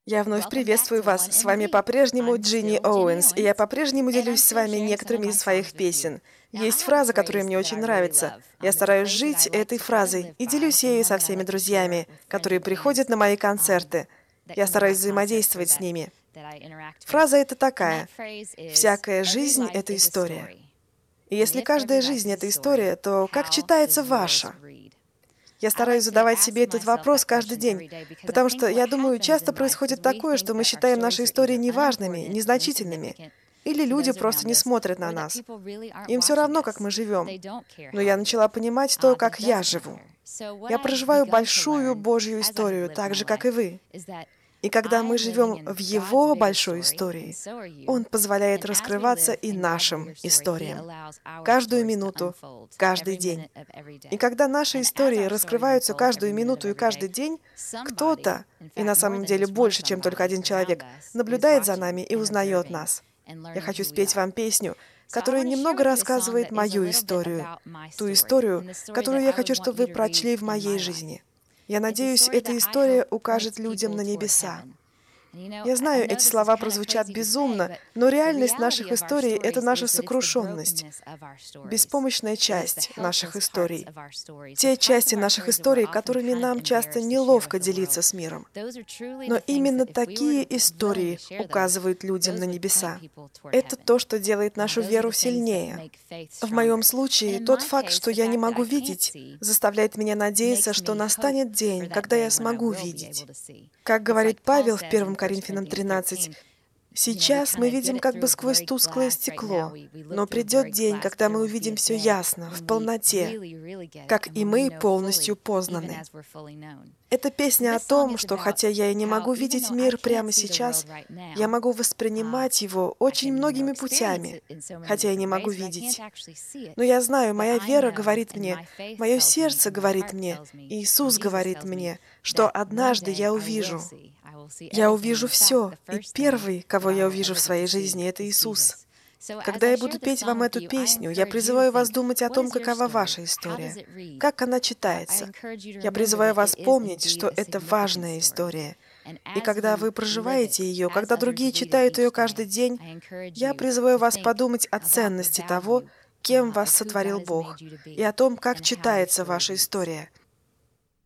Я вновь приветствую вас. С вами по-прежнему Джинни Оуэнс, и я по-прежнему делюсь с вами некоторыми из своих песен. Есть фраза, которая мне очень нравится. Я стараюсь жить этой фразой и делюсь ею со всеми друзьями, которые приходят на мои концерты. Я стараюсь взаимодействовать с ними. Фраза эта такая: «Всякая жизнь — это история». И если каждая жизнь — это история, то как читается ваша? Я стараюсь задавать себе этот вопрос каждый день, потому что, я думаю, часто происходит такое, что мы считаем наши истории неважными, незначительными, или люди просто не смотрят на нас. Им все равно, как мы живем. Но я начала понимать то, как я живу. Я проживаю большую Божью историю, так же, как и вы. И когда мы живем в Его большой истории, Он позволяет раскрываться и нашим историям. Каждую минуту, каждый день. И когда наши истории раскрываются каждую минуту и каждый день, кто-то, и на самом деле больше, чем только один человек, наблюдает за нами и узнает нас. Я хочу спеть вам песню, которая немного рассказывает мою историю, ту историю, которую я хочу, чтобы вы прочли в моей жизни. Я надеюсь, эта история укажет людям на небеса. Я знаю, эти слова прозвучат безумно, но реальность наших историй — это наша сокрушенность, беспомощная часть наших историй, те части наших историй, которыми нам часто неловко делиться с миром. Но именно такие истории указывают людям на небеса. Это то, что делает нашу веру сильнее. В моем случае, тот факт, что я не могу видеть, заставляет меня надеяться, что настанет день, когда я смогу видеть. Как говорит Павел в 1 Коринфянам 13, «Сейчас мы видим как бы сквозь тусклое стекло, но придет день, когда мы увидим все ясно, в полноте, как и мы полностью познаны». Это песня о том, что хотя я и не могу видеть мир прямо сейчас, я могу воспринимать его очень многими путями, хотя и не могу видеть. Но я знаю, моя вера говорит мне, мое сердце говорит мне, Иисус говорит мне, что однажды я увижу. Я увижу все, и первый, кого я увижу в своей жизни, это Иисус. Когда я буду петь вам эту песню, я призываю вас думать о том, какова ваша история, как она читается. Я призываю вас помнить, что это важная история. И когда вы проживаете ее, когда другие читают ее каждый день, я призываю вас подумать о ценности того, кем вас сотворил Бог, и о том, как читается ваша история.